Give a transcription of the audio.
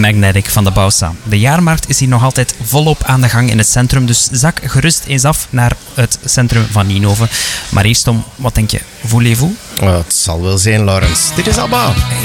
Magnetic van de Bausa. De jaarmarkt is hier nog altijd volop aan de gang in het centrum, dus zak gerust eens af naar het centrum van Nienhoven. Maar eerst Tom, wat denk je? Voulez-vous? Het zal wel zijn, Laurens. Dit is ABBA.